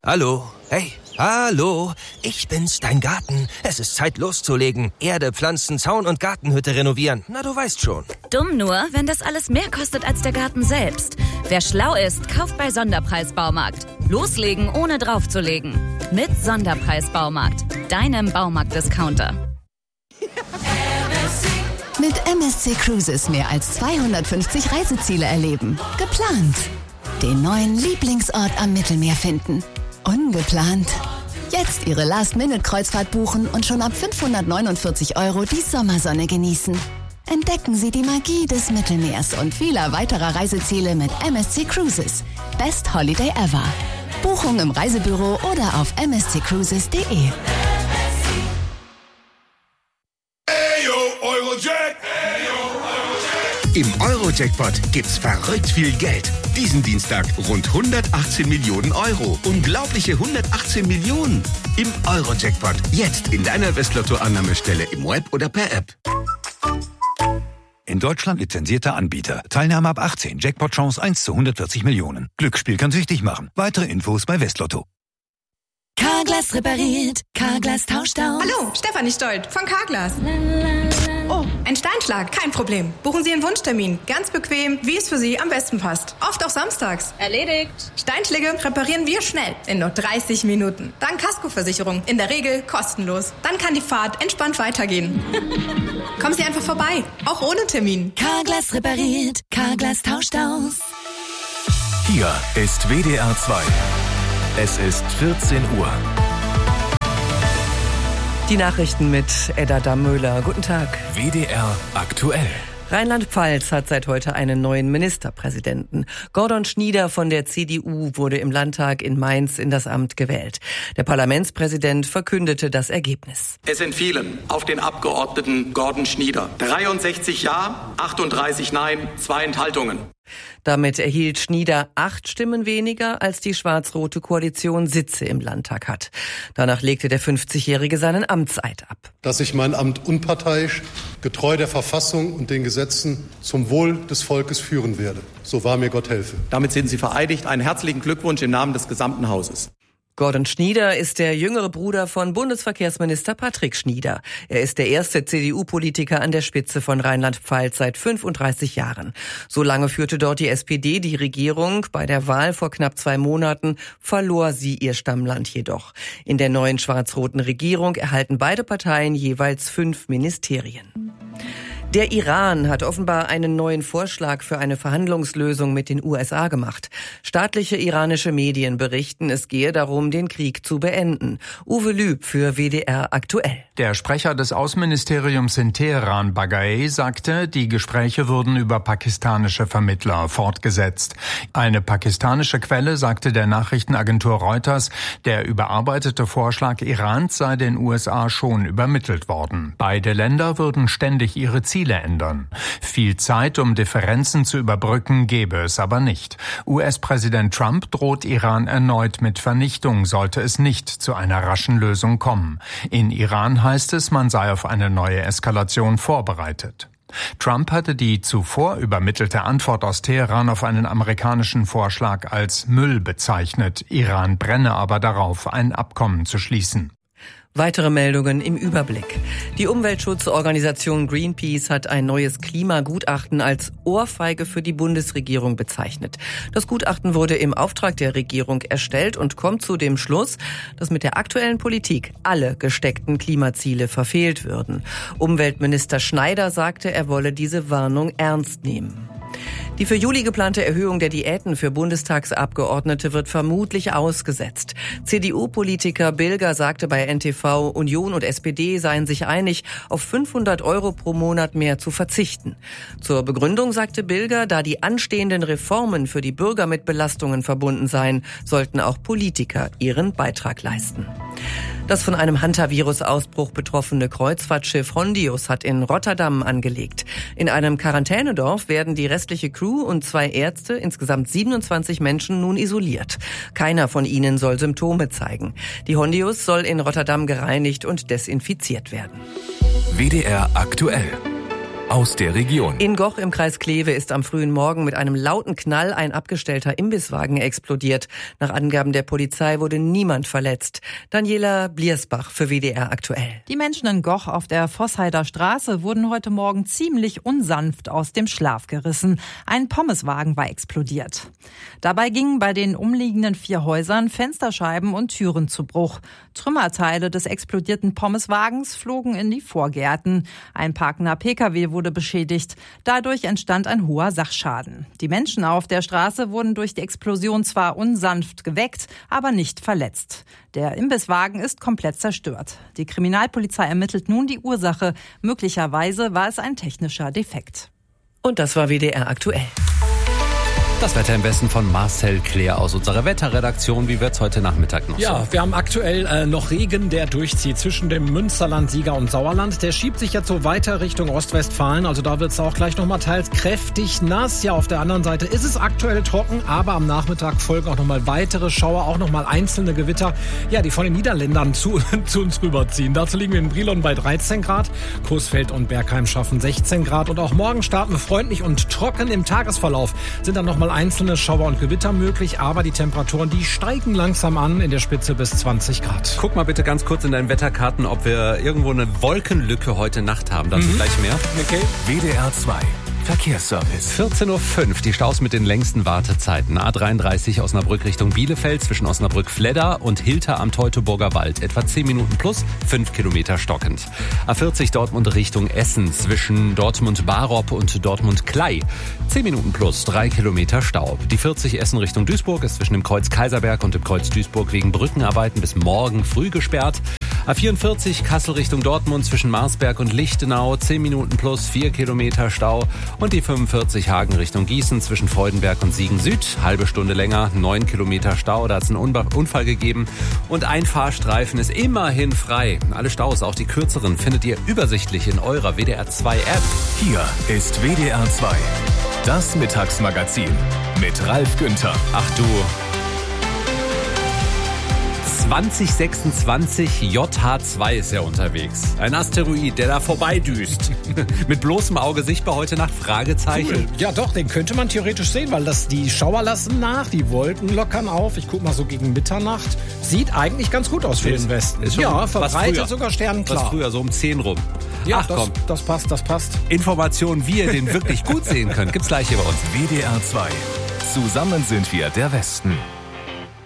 Hallo? Hey, hallo? Ich bin's, dein Garten. Es ist Zeit loszulegen. Erde, Pflanzen, Zaun und Gartenhütte renovieren. Na, du weißt schon. Dumm nur, wenn das alles mehr kostet als der Garten selbst. Wer schlau ist, kauft bei Sonderpreis Baumarkt. Loslegen, ohne draufzulegen. Mit Sonderpreis Baumarkt. Deinem Baumarkt-Discounter. Mit MSC Cruises mehr als 250 Reiseziele erleben. Geplant. Den neuen Lieblingsort am Mittelmeer finden. Ungeplant. Jetzt Ihre Last-Minute-Kreuzfahrt buchen und schon ab 549 € die Sommersonne genießen. Entdecken Sie die Magie des Mittelmeers und vieler weiterer Reiseziele mit MSC Cruises. Best Holiday ever. Buchung im Reisebüro oder auf msccruises.de. Im Euro-Jackpot gibt's verrückt viel Geld. Diesen Dienstag rund 118 Millionen €. Unglaubliche 118 Millionen. Im Euro-Jackpot. Jetzt in deiner Westlotto-Annahmestelle im Web oder per App. In Deutschland lizenzierter Anbieter. Teilnahme ab 18. Jackpot-Chance 1 zu 140 Millionen. Glücksspiel kann süchtig machen. Weitere Infos bei Westlotto. Carglass repariert. Carglass tauscht aus. Hallo, Stefanie Stolt von Carglass. Oh, ein Steinschlag, kein Problem. Buchen Sie einen Wunschtermin. Ganz bequem, wie es für Sie am besten passt. Oft auch samstags. Erledigt. Steinschläge reparieren wir schnell, in nur 30 Minuten. Dank Kaskoversicherung, in der Regel kostenlos. Dann kann die Fahrt entspannt weitergehen. Kommen Sie einfach vorbei, auch ohne Termin. Carglass repariert. Carglass tauscht aus. Hier ist WDR 2. Es ist 14 Uhr. Die Nachrichten mit Edda Dammöhler. Guten Tag. WDR aktuell. Rheinland-Pfalz hat seit heute einen neuen Ministerpräsidenten. Gordon Schnieder von der CDU wurde im Landtag in Mainz in das Amt gewählt. Der Parlamentspräsident verkündete das Ergebnis. Es entfielen auf den Abgeordneten Gordon Schnieder 63 Ja, 38 Nein, 2 Enthaltungen. Damit erhielt Schnieder 8 Stimmen weniger, als die schwarz-rote Koalition Sitze im Landtag hat. Danach legte der 50-Jährige seinen Amtseid ab. Dass ich mein Amt unparteiisch, getreu der Verfassung und den Gesetzen zum Wohl des Volkes führen werde. So wahr mir Gott helfe. Damit sind Sie vereidigt. Einen herzlichen Glückwunsch im Namen des gesamten Hauses. Gordon Schnieder ist der jüngere Bruder von Bundesverkehrsminister Patrick Schnieder. Er ist der erste CDU-Politiker an der Spitze von Rheinland-Pfalz seit 35 Jahren. So lange führte dort die SPD die Regierung. Bei der Wahl vor knapp 2 Monaten verlor sie ihr Stammland jedoch. In der neuen schwarz-roten Regierung erhalten beide Parteien jeweils 5 Ministerien. Der Iran hat offenbar einen neuen Vorschlag für eine Verhandlungslösung mit den USA gemacht. Staatliche iranische Medien berichten, es gehe darum, den Krieg zu beenden. Uwe Lüb für WDR aktuell. Der Sprecher des Außenministeriums in Teheran, Bagaei, sagte, die Gespräche würden über pakistanische Vermittler fortgesetzt. Eine pakistanische Quelle sagte der Nachrichtenagentur Reuters, der überarbeitete Vorschlag Irans sei den USA schon übermittelt worden. Beide Länder würden ständig ihre Ziele ändern. Viel Zeit, um Differenzen zu überbrücken, gäbe es aber nicht. US-Präsident Trump droht Iran erneut mit Vernichtung, sollte es nicht zu einer raschen Lösung kommen. In Iran heißt es, man sei auf eine neue Eskalation vorbereitet. Trump hatte die zuvor übermittelte Antwort aus Teheran auf einen amerikanischen Vorschlag als Müll bezeichnet. Iran brenne aber darauf, ein Abkommen zu schließen. Weitere Meldungen im Überblick. Die Umweltschutzorganisation Greenpeace hat ein neues Klimagutachten als Ohrfeige für die Bundesregierung bezeichnet. Das Gutachten wurde im Auftrag der Regierung erstellt und kommt zu dem Schluss, dass mit der aktuellen Politik alle gesteckten Klimaziele verfehlt würden. Umweltminister Schneider sagte, er wolle diese Warnung ernst nehmen. Die für Juli geplante Erhöhung der Diäten für Bundestagsabgeordnete wird vermutlich ausgesetzt. CDU-Politiker Bilger sagte bei NTV, Union und SPD seien sich einig, auf 500 € pro Monat mehr zu verzichten. Zur Begründung sagte Bilger, da die anstehenden Reformen für die Bürger mit Belastungen verbunden seien, sollten auch Politiker ihren Beitrag leisten. Das von einem Hantavirus-Ausbruch betroffene Kreuzfahrtschiff Hondius hat in Rotterdam angelegt. In einem Quarantänedorf werden die restliche Crew und 2 Ärzte, insgesamt 27 Menschen, nun isoliert. Keiner von ihnen soll Symptome zeigen. Die Hondius soll in Rotterdam gereinigt und desinfiziert werden. WDR aktuell. aus der Region. In Goch im Kreis Kleve ist am frühen Morgen mit einem lauten Knall ein abgestellter Imbisswagen explodiert. Nach Angaben der Polizei wurde niemand verletzt. Daniela Bliersbach für WDR aktuell. Die Menschen in Goch auf der Vossheider Straße wurden heute Morgen ziemlich unsanft aus dem Schlaf gerissen. Ein Pommeswagen war explodiert. Dabei gingen bei den umliegenden 4 Häusern Fensterscheiben und Türen zu Bruch. Trümmerteile des explodierten Pommeswagens flogen in die Vorgärten. Ein parkender Pkw wurde beschädigt. Dadurch entstand ein hoher Sachschaden. Die Menschen auf der Straße wurden durch die Explosion zwar unsanft geweckt, aber nicht verletzt. Der Imbisswagen ist komplett zerstört. Die Kriminalpolizei ermittelt nun die Ursache. Möglicherweise war es ein technischer Defekt. Und das war WDR aktuell. Das Wetter im Westen von Marcel Claire aus unserer Wetterredaktion. Wie wird's heute Nachmittag noch so? Ja, wir haben aktuell noch Regen, der durchzieht zwischen dem Münsterland, Sieger und Sauerland. Der schiebt sich jetzt so weiter Richtung Ostwestfalen. Also da wird's auch gleich nochmal teils kräftig nass. Ja, auf der anderen Seite ist es aktuell trocken, aber am Nachmittag folgen auch nochmal weitere Schauer, auch nochmal einzelne Gewitter, ja, die von den Niederländern zu uns rüberziehen. Dazu liegen wir in Brilon bei 13 Grad. Coesfeld und Bergheim schaffen 16 Grad. Und auch morgen starten wir freundlich und trocken im Tagesverlauf. Sind dann nochmal einzelne Schauer und Gewitter möglich, aber die Temperaturen, die steigen langsam an, in der Spitze bis 20 Grad. Guck mal bitte ganz kurz in deinen Wetterkarten, ob wir irgendwo eine Wolkenlücke heute Nacht haben. Dazu gleich mehr. Okay. WDR 2 Verkehrsservice. 14.05 Uhr, die Staus mit den längsten Wartezeiten. A33 Osnabrück Richtung Bielefeld zwischen Osnabrück-Fledder und Hilter am Teutoburger Wald. Etwa 10 Minuten plus, 5 Kilometer stockend. A40 Dortmund Richtung Essen zwischen Dortmund-Barop und Dortmund-Klei. 10 Minuten plus, 3 Kilometer Stau. Die 40 Essen Richtung Duisburg ist zwischen dem Kreuz Kaiserberg und dem Kreuz Duisburg wegen Brückenarbeiten bis morgen früh gesperrt. A44 Kassel Richtung Dortmund zwischen Marsberg und Lichtenau, 10 Minuten plus 4 Kilometer Stau. Und die 45 Hagen Richtung Gießen zwischen Freudenberg und Siegen Süd, halbe Stunde länger, 9 Kilometer Stau. Da hat es einen Unfall gegeben. Und ein Fahrstreifen ist immerhin frei. Alle Staus, auch die kürzeren, findet ihr übersichtlich in eurer WDR 2 App. Hier ist WDR 2, das Mittagsmagazin mit Ralf Günther. Ach du... 2026 JH2 ist ja unterwegs. Ein Asteroid, der da vorbeidüst. Mit bloßem Auge sichtbar heute Nacht? Fragezeichen. Cool. Ja doch, den könnte man theoretisch sehen, weil die Schauer lassen nach, die Wolken lockern auf. Ich guck mal so gegen Mitternacht. Sieht eigentlich ganz gut aus für den Westen. Ja, verbreitet sogar sternenklar. Was früher, so um 10 rum. Ja, komm. Das passt. Informationen, wie ihr den wirklich gut sehen könnt, gibt's gleich hier bei uns. WDR 2. Zusammen sind wir der Westen.